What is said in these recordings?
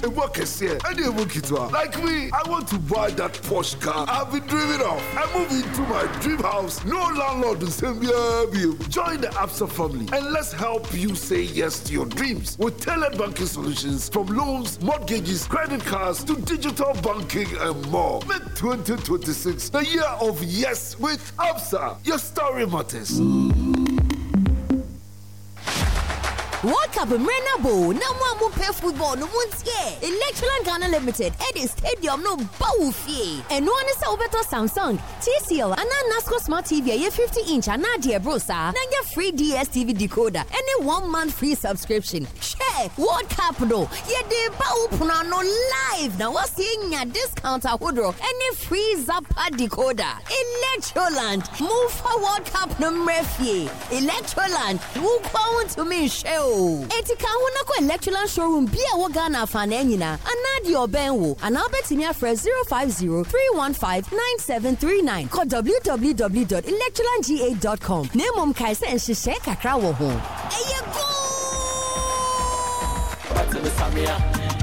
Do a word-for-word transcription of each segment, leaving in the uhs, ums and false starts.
dreams. A work is here. Any work it was. Like me, I want to buy that Porsche car I've been dreaming of. I move into my dream house. No landlord to send me a bill. Join the Absa family and let's help you say yes to your dreams with tailored banking solutions from loans, mortgages, credit cards to digital banking and more. Make twenty twenty-six the year of yes with Absa. Your story matters. World Cup Renabo, no one will play football no one's here. Electroland Ghana Limited, Eddie Stadium no Baufi. And one is over to Samsung, T C L, and a NASCO Smart T V, a fifty inch, and Nadia Brosa, and your free D S T V decoder, and a one month free subscription. Share World Cup no, yeah, the Bau no live. Now, what's seeing a discount at Woodrow, and a free Zappa decoder. Electroland, move for World Cup no Murphy. Electroland, who bound to me, show. Etika wona ko Electroland showroom bia wo Ghana fa na nyina anadi obenwo ana betimi afre zero five zero three one five nine seven three nine call w w w dot electroland g eight dot com nemom kai se nhihye kakra wo ho eye go Battle Samia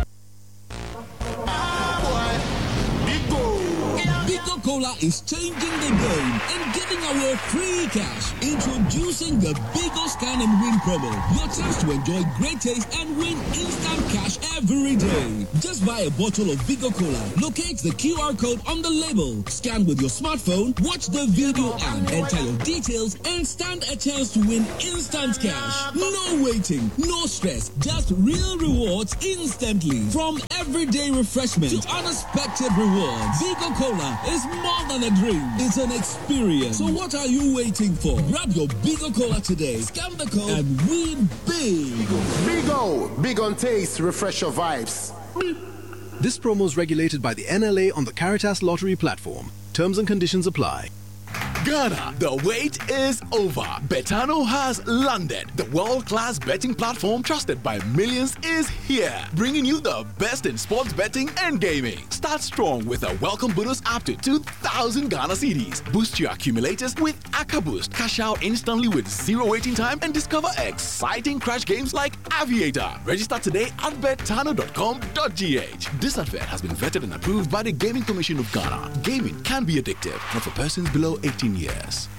Bigo Cola is changing the game and giving away free cash. Introducing the Bigo Scan and Win promo. Your chance to enjoy great taste and win instant cash every day. Just buy a bottle of Bigo Cola. Locate the Q R code on the label. Scan with your smartphone, watch the video and enter your details and stand a chance to win instant cash. No waiting, no stress, just real rewards instantly. From everyday refreshment to unexpected rewards. Bigo Cola is more than a drink. It's an experience. So what are you waiting for? Grab your Bigo Cola today. Scan the code and win big. Bigo. Big on taste. Refresh your vibes. This promo is regulated by the N L A on the Caritas Lottery platform. Terms and conditions apply. Ghana, the wait is over. Betano has landed. The world-class betting platform trusted by millions is here, bringing you the best in sports betting and gaming. Start strong with a welcome bonus up to two thousand Ghana cedis. Boost your accumulators with Aka Boost. Cash out instantly with zero waiting time and discover exciting crash games like Aviator. Register today at betano dot com dot g h. This advert has been vetted and approved by the Gaming Commission of Ghana. Gaming can be addictive, not for persons below eighteen years.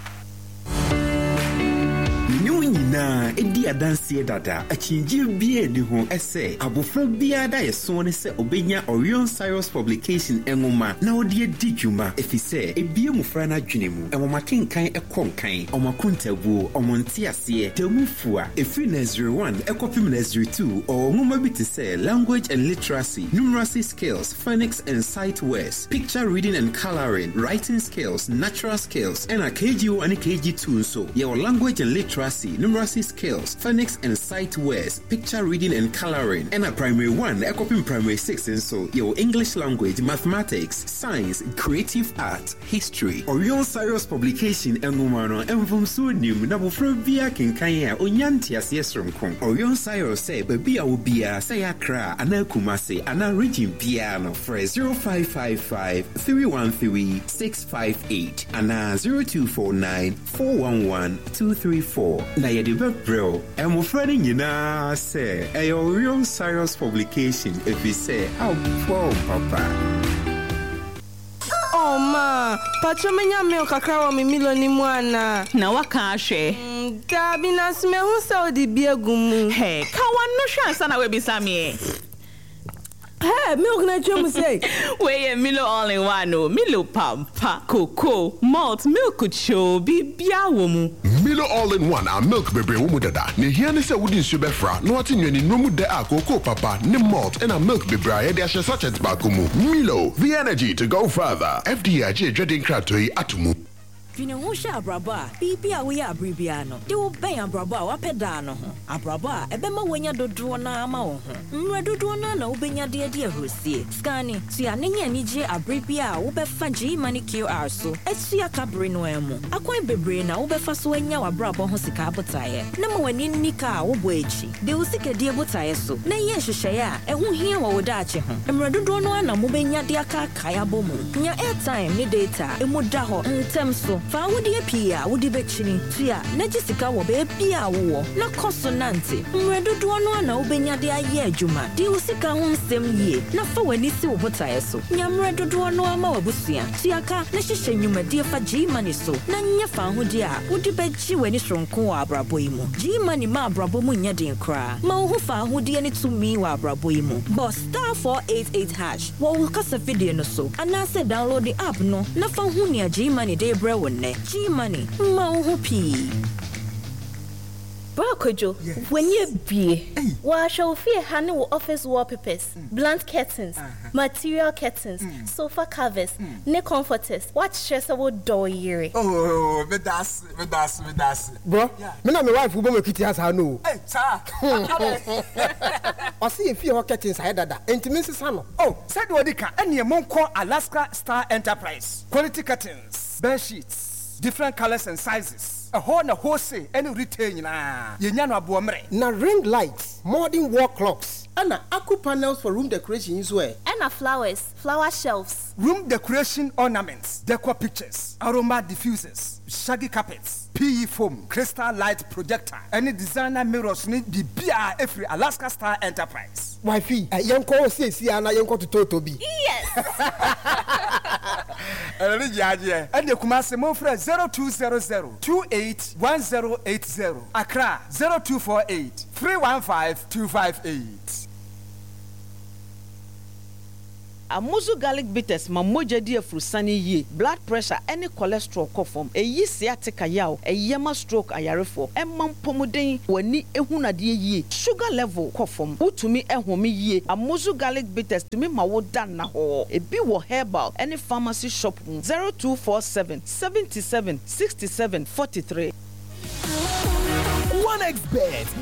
Na edi adanse dada achinji bia ni ho ese abofra bia da yeso ne se obenya Orion Cyrus publication enwoma na odi edi dwuma efise ebie mufra na dwene mu enwoma kenkan ekonkan omakontabu omonti ase temufua efi nursery one ekopim nursery two or nwoma bi te se language and literacy, numeracy skills, phonics and sight words, picture reading and coloring, writing skills, natural skills, and a K G O and K G two so your language and literacy, numeracy skills, phonics and sight words, picture reading and coloring, and a primary one, a copy primary six, and so your English language, mathematics, science, creative art, history. Orion Cyrus publication and Umano and from Sunim, Nabofrobia Kinkaya, Onyantias Yesrum. Orion Cyrus say, Baby, I will be a Sayakra, Ana Kumase, Ana Regin Piano, for zero five five five three one three six five eight, Ana zero two four nine four one one two three four. Bro, and my friend in Yina say, a Orion Cyrus publication if you say, how poor papa. Oh, ma, Patramania milk a crow me miloni mwana. Na wakashe. Dabina sme who saw the beer gumu. Hey, Kawan no chance and I will be Sammy. Hey, milk na chum say. Where Milo all in one, no Milo pampa, cocoa, malt, milk could show be biawomu. Milo all in one are milk baby umudada. Ni here ni se wouldn't subefra. No ati nyeni nomu de a cocoa papa, ni malt and a milk baby a de ashe such as bakumu. Milo, the energy to go further. F D I J dreading kratoi atumu. Fine ho sha abraba bibia we ya abribia no de wo ben abraba wa peda no ho abraba ebema wanya dodro na ama wo ho nwa dodro na na wo benya de de ahosie skani so ya nenya ni je abribia wo be fa G money Q R so esia kabre no emu akwan bebre na wo be fa so anya wa abraba ho sika abotaye na ma wani nika wo bo echi de wo sika de abotaye so na ye hwehwe ya ehu hia wo wo da ache ho emre dodro no na mo benya de aka kaya bomu nya airtime ni data emu da ho ntem so fa wodi pia wodi bechini tia na jisika wo be bia wo na konsonante mredodo no na wobenya de aye adwuma de usika ho nsem yie na fa wani si wo botae so nyamredodo no ama wabusua tiaka na hyehyɛ nnwumadi fa G-Money so na nya fa ho de a wodi beji wani soronko wa abrabo yi mu G-Money ma abrabo mu nya den kra ma wo ho fa ho de ni tumi wa abrabo yi mu boss star four eight eight hash wo wo kasa video no so ana se download the app no na fa ho ne G-Money de bre wonne G-Money ma wo ho pi Kojo, yes. When you be, wa show fear handle with office wallpapers, mm. blunt curtains, uh-huh. material curtains, mm. sofa covers, mm. neck comforters. What stressable door year? Oh, me das, me das, me das. Bro, yeah. Me na my wife who make kitty has her no. Hey, sir. I see if you curtains side that. Intimacy sano. Oh, said wadika. Any mon call Alaska Star Enterprise. Quality curtains, bed sheets, different colors and sizes. A whole na wholesale any retail na yenya no aboomre na ring lights, modern wall clocks, and aku panels for room decoration as well. And flowers, flower shelves, room decoration ornaments, decor pictures, aroma diffusers, shaggy carpets, P E foam, crystal light projector, any designer mirrors need be bia every Alaska Star Enterprise. Wifey, uh, yanko say see ana yanko to Totobi. Yes. And the Kumasi Mofre zero two zero zero two eight one zero eight zero. Accra zero two four eight three one five two five eight. Amuzu garlic bitters ma moja di afrusani ye blood pressure any cholesterol kofom eyi sciatica yaw eyema stroke ayarefo emam pomuden wani ehunade ye sugar level kofom utumi ehome ye Amuzu garlic bitters tumi ma wo dan na ho ebi wo herbal any pharmacy shop zero two four seven seven seven six seven four three. one X Bet.